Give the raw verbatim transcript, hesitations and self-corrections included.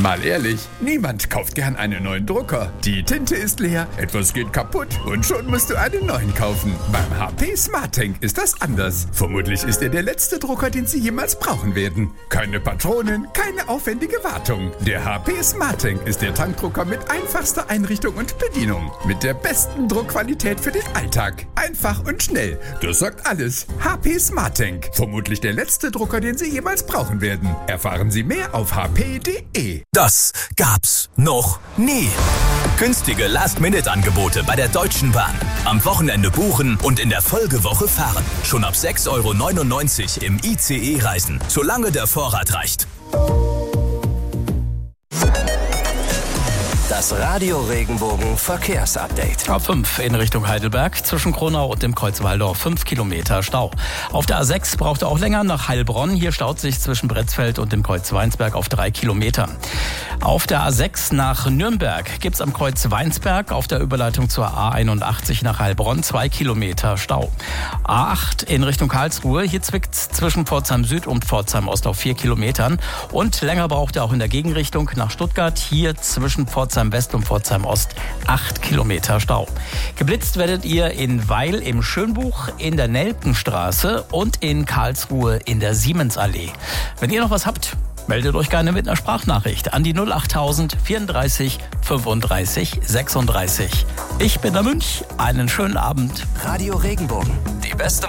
Mal ehrlich, niemand kauft gern einen neuen Drucker. Die Tinte ist leer, etwas geht kaputt und schon musst du einen neuen kaufen. Beim H P SmartTank ist das anders. Vermutlich ist er der letzte Drucker, den Sie jemals brauchen werden. Keine Patronen, keine aufwendige Wartung. Der H P SmartTank ist der Tankdrucker mit einfachster Einrichtung und Bedienung. Mit der besten Druckqualität für den Alltag. Einfach und schnell. Das sagt alles. H P SmartTank. Vermutlich der letzte Drucker, den Sie jemals brauchen werden. Erfahren Sie mehr auf h p punkt d e. Das gab's noch nie. Günstige Last-Minute-Angebote bei der Deutschen Bahn. Am Wochenende buchen und in der Folgewoche fahren. Schon ab sechs Euro neunundneunzig im I C E reisen, solange der Vorrat reicht. Das Radio Regenbogen Verkehrsupdate. A fünf in Richtung Heidelberg, zwischen Kronau und dem Kreuz Waldorf, fünf Kilometer Stau. Auf der A sechs braucht er auch länger nach Heilbronn. Hier staut sich zwischen Bretzfeld und dem Kreuz Weinsberg auf drei Kilometer. Auf der A sechs nach Nürnberg gibt's am Kreuz Weinsberg auf der Überleitung zur A einundachtzig nach Heilbronn zwei Kilometer Stau. A acht in Richtung Karlsruhe, hier zwickt's zwischen Pforzheim Süd und Pforzheim Ost auf vier Kilometern. Und länger braucht er auch in der Gegenrichtung nach Stuttgart, hier zwischen Pforzheim West und Pforzheim Ost acht Kilometer Stau. Geblitzt werdet ihr in Weil im Schönbuch, in der Nelkenstraße und in Karlsruhe in der Siemensallee. Wenn ihr noch was habt, meldet euch gerne mit einer Sprachnachricht an die null achttausend vierunddreißig fünfunddreißig sechsunddreißig. Ich bin der Münch. Einen schönen Abend. Radio Regenbogen. Die beste